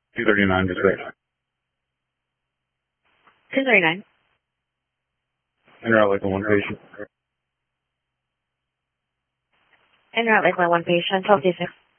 239 to 6. 239. En route like a one patient. En route like my one patient, 12 to 6.